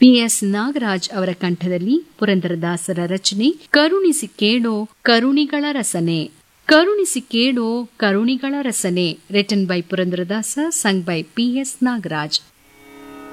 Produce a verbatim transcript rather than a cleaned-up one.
P S Nagaraj ಅವರ ಕಂಠದಲ್ಲಿ ಪುರಂದರದಾಸರ ರಚನೆ ಕರುಣಿಸಿ ಕೇಳೋ ಕರುಣಿಗಳ ರಸನೆ. ಕರುಣಿಸಿ ಕೇಳೋ ಕರುಣಿಗಳ ರಸನೆ written by Purandaradasa, sung by P S Nagaraj.